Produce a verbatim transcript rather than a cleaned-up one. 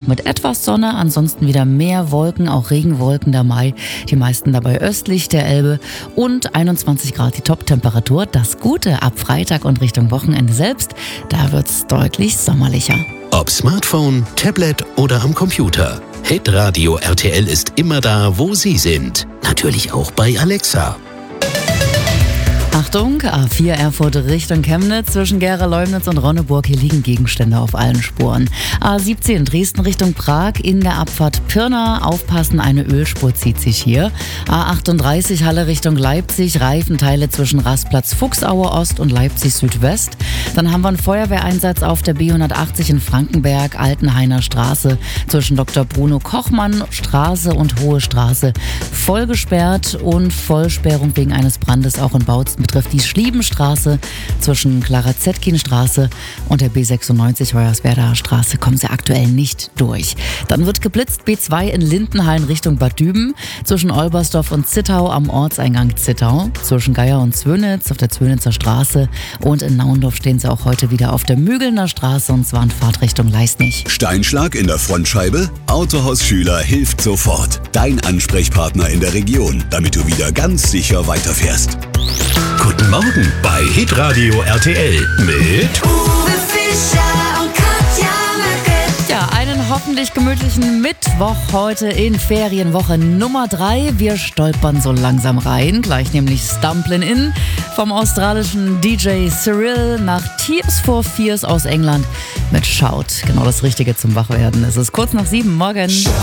mit etwas Sonne, ansonsten wieder mehr Wolken, auch Regenwolken dabei. Die meisten dabei östlich der Elbe und einundzwanzig Grad die Top-Temperatur. Das Gute ab Freitag und Richtung Wochenende selbst, da wird's deutlich sommerlicher. Ob Smartphone, Tablet oder am Computer. Hitradio R T L ist immer da, wo Sie sind. Natürlich auch bei Alexa. Achtung, A vier Erfurt Richtung Chemnitz, zwischen Gera-Leumnitz und Ronneburg, hier liegen Gegenstände auf allen Spuren. A siebzehn Dresden Richtung Prag, in der Abfahrt Pirna, aufpassen, eine Ölspur zieht sich hier. A achtunddreißig Halle Richtung Leipzig, Reifenteile zwischen Rastplatz Fuchsaue Ost und Leipzig Südwest. Dann haben wir einen Feuerwehreinsatz auf der B hundertachtzig in Frankenberg, Altenhainer Straße, zwischen Doktor Bruno Kochmann Straße und Hohe Straße. Voll gesperrt und Vollsperrung wegen eines Brandes auch in Bautzen betrifft die Schliebenstraße zwischen Clara-Zetkin-Straße und der B sechsundneunzig Hoyerswerdaer Straße kommen sie aktuell nicht durch. Dann wird geblitzt B zwei in Lindenhain Richtung Bad Düben, zwischen Olbersdorf und Zittau am Ortseingang Zittau, zwischen Geier und Zwönitz auf der Zwönitzer Straße und in Naundorf stehen sie auch heute wieder auf der Mügelner Straße und zwar in Fahrtrichtung Leisnig. Steinschlag in der Frontscheibe? Autohaus Schüler hilft sofort. Dein Ansprechpartner in der Region, damit du wieder ganz sicher weiterfährst. Guten Morgen bei Hitradio R T L mit Uwe Fischer und Katja Merkel. Ja, einen hoffentlich gemütlichen Mittwoch heute in Ferienwoche Nummer drei. Wir stolpern so langsam rein, gleich nämlich Stumblin' In vom australischen D J Cyril nach Tears for Fears aus England mit Shout. Genau das Richtige zum Wachwerden. Es ist kurz nach sieben morgen.